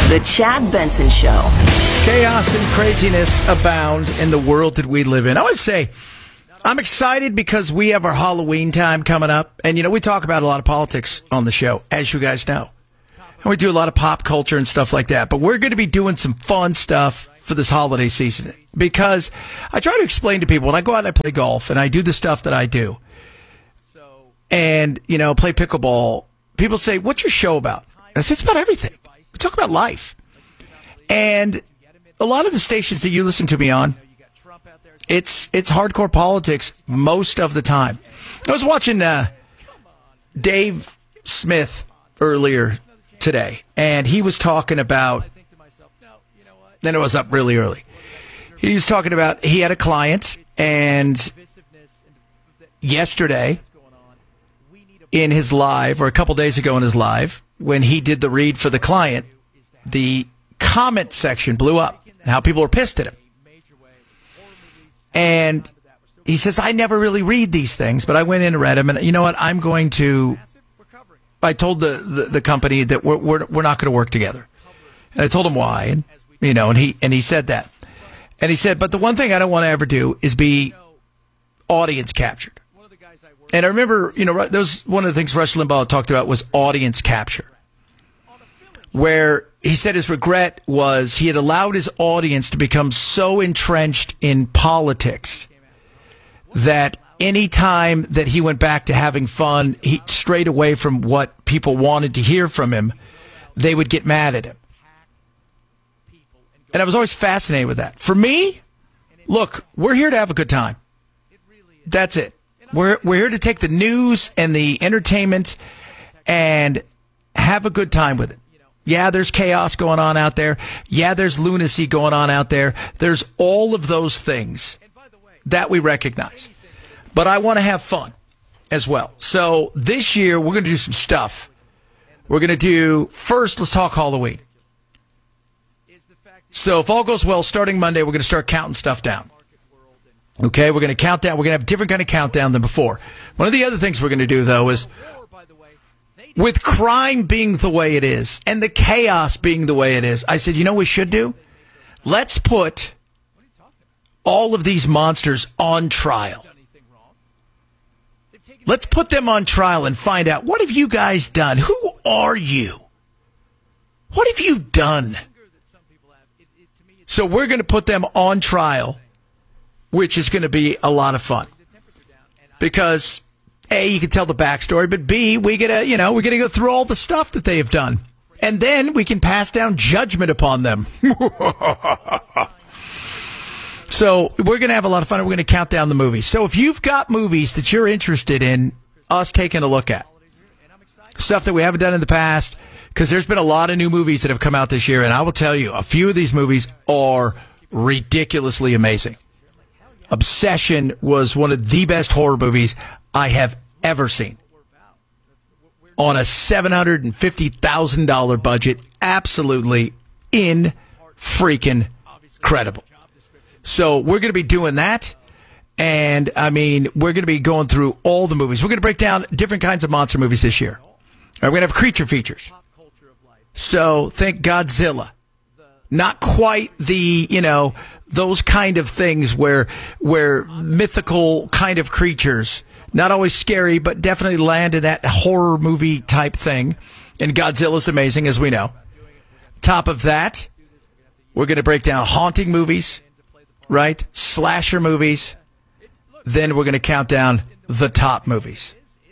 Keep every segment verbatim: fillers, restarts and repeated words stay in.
The Chad Benson Show. Chaos and craziness abound in the world that we live in. I would say I'm excited because we have our Halloween time coming up. And, you know, we talk about a lot of politics on the show, as you guys know. And we do a lot of pop culture and stuff like that. But we're going to be doing some fun stuff for this holiday season. Because I try to explain to people when I go out and I play golf and I do the stuff that I do. And, you know, play pickleball. People say, what's your show about? And I say, it's about everything. We talk about life. And a lot of the stations that you listen to me on, it's it's hardcore politics most of the time. I was watching uh, Dave Smith earlier today, and he was talking about, then it was up really early. He was talking about, he had a client, and yesterday in his live, or a couple days ago in his live, when he did the read for the client, the comment section blew up. How people were pissed at him. And he says, I never really read these things, but I went in and read them. And you know what? I'm going to, I told the, the, the company that we're, we're, we're not going to work together. And I told him why. And, you know, and he, and he said that. And he said, but the one thing I don't want to ever do is be audience captured. And I remember, you know, that was one of the things Rush Limbaugh talked about was audience capture, where he said his regret was he had allowed his audience to become so entrenched in politics that any time that he went back to having fun, he strayed away from what people wanted to hear from him, they would get mad at him. And I was always fascinated with that. For me, look, we're here to have a good time. That's it. We're we're here to take the news and the entertainment and have a good time with it. Yeah, there's chaos going on out there. Yeah, there's lunacy going on out there. There's all of those things that we recognize. But I want to have fun as well. So this year, we're going to do some stuff. We're going to do, first, let's talk Halloween. So if all goes well, starting Monday, we're going to start counting stuff down. Okay, we're going to count down. We're going to have a different kind of countdown than before. One of the other things we're going to do, though, is with crime being the way it is and the chaos being the way it is, I said, you know what we should do? Let's put all of these monsters on trial. Let's put them on trial and find out, what have you guys done? Who are you? What have you done? So we're going to put them on trial, which is going to be a lot of fun. Because, A, you can tell the backstory, but B, we get to, you know, we get to go through all the stuff that they have done. And then we can pass down judgment upon them. So we're going to have a lot of fun. We're going to count down the movies. So if you've got movies that you're interested in us taking a look at, stuff that we haven't done in the past, because there's been a lot of new movies that have come out this year, and I will tell you, a few of these movies are ridiculously amazing. Obsession was one of the best horror movies I have ever seen. On a seven hundred fifty thousand dollars budget, absolutely in freaking credible. So we're going to be doing that. And, I mean, we're going to be going through all the movies. We're going to break down different kinds of monster movies this year. We're going to have creature features. So think Godzilla. Not quite the, you know, those kind of things where where mythical kind of creatures, not always scary, but definitely land in that horror movie type thing. And Godzilla's amazing, as we know. Top of that, we're going to break down haunting movies, right? Slasher movies. Then we're going to count down the top movies.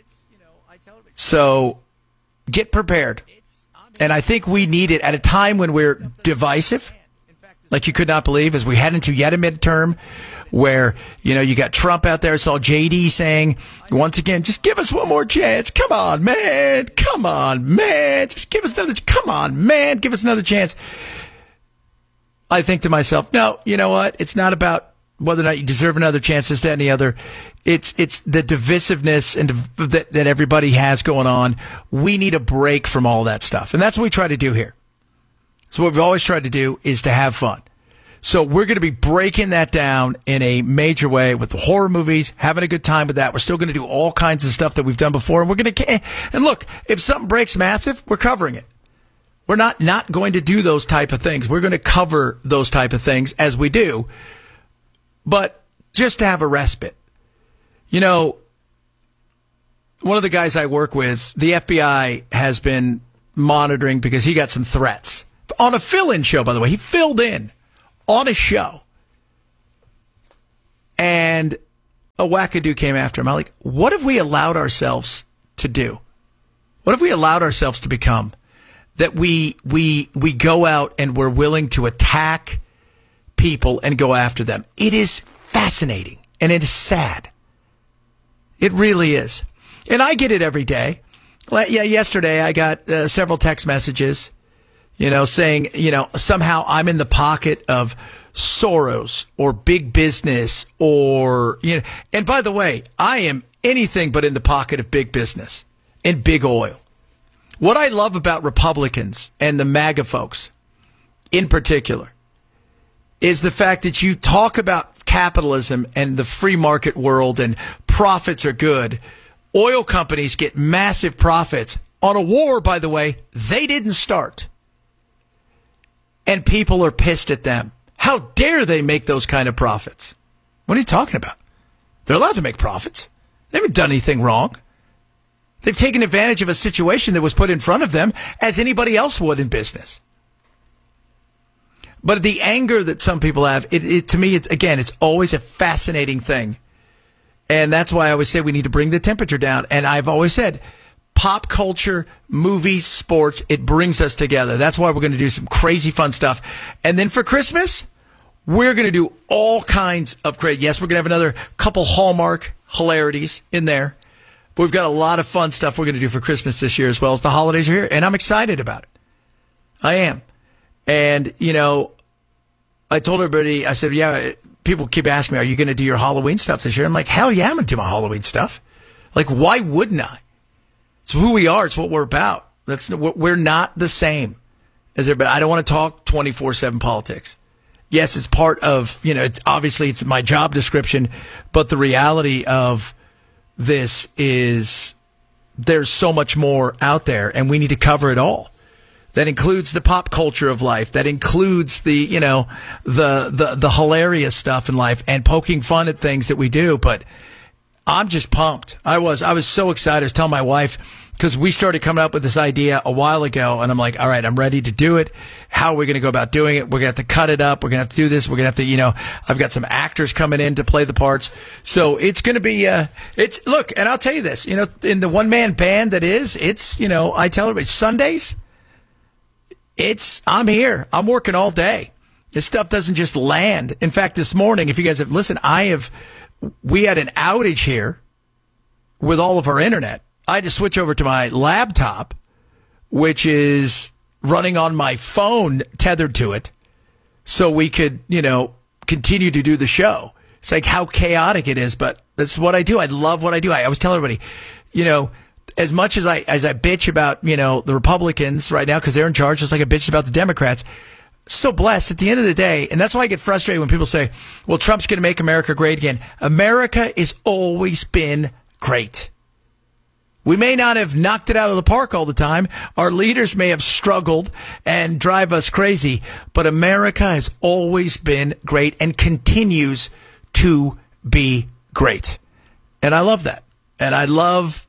So get prepared. And I think we need it at a time when we're divisive, like you could not believe, as we head into yet a midterm where, you know, you got Trump out there. I saw J D saying, once again, just give us one more chance. Come on, man. Come on, man. Just give us another, come on, man. Give us another chance. I think to myself, no, you know what? It's not about whether or not you deserve another chance, this, that, and the other. It's it's the divisiveness and that, that everybody has going on. We need a break from all that stuff. And that's what we try to do here. So what we've always tried to do is to have fun. So we're going to be breaking that down in a major way with the horror movies, having a good time with that. We're still going to do all kinds of stuff that we've done before. And we're going to, and look, if something breaks massive, we're covering it. We're not not going to do those type of things. We're going to cover those type of things as we do, but just to have a respite. You know, one of the guys I work with, the F B I has been monitoring because he got some threats. On a fill-in show, by the way. He filled in on a show. And a wackadoo came after him. I'm like, what have we allowed ourselves to do? What have we allowed ourselves to become? That we we we go out and we're willing to attack people and go after them. It is fascinating and it is sad. It really is. And I get it every day. Like, yeah, yesterday I got uh, several text messages, you know, saying, you know, somehow I'm in the pocket of Soros or big business or, you know, and by the way, I am anything but in the pocket of big business and big oil. What I love about Republicans and the MAGA folks in particular is the fact that you talk about capitalism and the free market world and profits are good. Oil companies get massive profits on a war, by the way, they didn't start. And people are pissed at them. How dare they make those kind of profits? What are you talking about? They're allowed to make profits. They haven't done anything wrong. They've taken advantage of a situation that was put in front of them as anybody else would in business. But the anger that some people have, it, it to me, it's, again, it's always a fascinating thing. And that's why I always say we need to bring the temperature down. And I've always said, pop culture, movies, sports, it brings us together. That's why we're going to do some crazy fun stuff. And then for Christmas, we're going to do all kinds of great. Yes, we're going to have another couple Hallmark hilarities in there. But we've got a lot of fun stuff we're going to do for Christmas this year as well as the holidays are here. And I'm excited about it. I am. And, you know, I told everybody, I said, yeah, people keep asking me, are you going to do your Halloween stuff this year? I'm like, hell yeah, I'm going to do my Halloween stuff. Like, why wouldn't I? It's who we are. It's what we're about. That's We're not the same as everybody. I don't want to talk twenty-four seven politics. Yes, it's part of, you know, it's obviously it's my job description, but the reality of this is there's so much more out there and we need to cover it all. That includes the pop culture of life. That includes the, you know, the, the, the hilarious stuff in life and poking fun at things that we do. But I'm just pumped. I was, I was so excited. I was telling my wife, because we started coming up with this idea a while ago, and I'm like, all right, I'm ready to do it. How are we going to go about doing it? We're going to have to cut it up. We're going to have to do this. We're going to have to, you know, I've got some actors coming in to play the parts. So it's going to be, uh, it's, look, and I'll tell you this, you know, in the one-man band that is, it's, you know, I tell everybody, Sundays, it's, I'm here. I'm working all day. This stuff doesn't just land. In fact, this morning, if you guys have listened, I have, we had an outage here with all of our internet. I had to switch over to my laptop, which is running on my phone tethered to it, so we could, you know, continue to do the show. It's like how chaotic it is, but that's what I do. I love what I do. I always tell everybody, you know, as much as I as I bitch about, you know, the Republicans right now because they're in charge, just like I bitch about the Democrats, so blessed at the end of the day. And that's why I get frustrated when people say, well, Trump's going to make America great again. America has always been great. We may not have knocked it out of the park all the time. Our leaders may have struggled and drive us crazy, but America has always been great and continues to be great. And I love that. And I love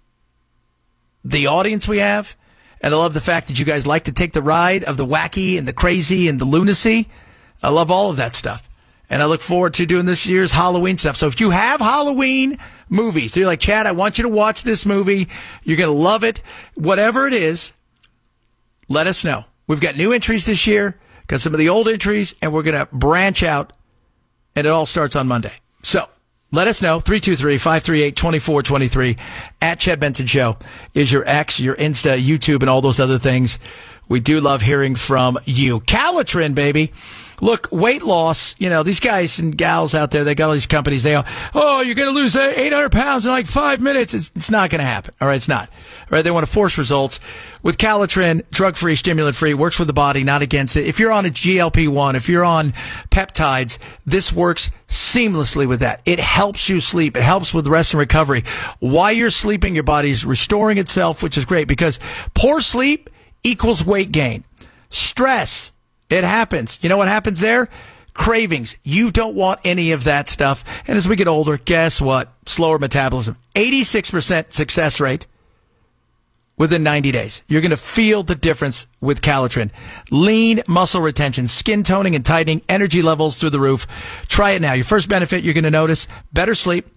the audience we have. And I love the fact that you guys like to take the ride of the wacky and the crazy and the lunacy. I love all of that stuff. And I look forward to doing this year's Halloween stuff. So if you have Halloween movies, so you're like, Chad, I want you to watch this movie. You're going to love it. Whatever it is, let us know. We've got new entries this year, got some of the old entries, and we're going to branch out, and it all starts on Monday. So let us know. three two three, five three eight, two four two three at Chad Benson Show is your X, your Insta, YouTube, and all those other things. We do love hearing from you. Calitrin, baby. Look, weight loss, you know, these guys and gals out there, they got all these companies, they go, oh, you're going to lose eight hundred pounds in like five minutes. It's, it's not going to happen. All right, it's not. All right, they want to force results. With Calitrin, drug-free, stimulant-free, works with the body, not against it. If you're on a G L P one, if you're on peptides, this works seamlessly with that. It helps you sleep. It helps with rest and recovery. While you're sleeping, your body's restoring itself, which is great because poor sleep equals weight gain. Stress. It happens. You know what happens there? Cravings. You don't want any of that stuff. And as we get older, guess what? Slower metabolism. eighty-six percent success rate within ninety days. You're going to feel the difference with Calitrin. Lean muscle retention, skin toning and tightening, energy levels through the roof. Try it now. Your first benefit you're going to notice, better sleep,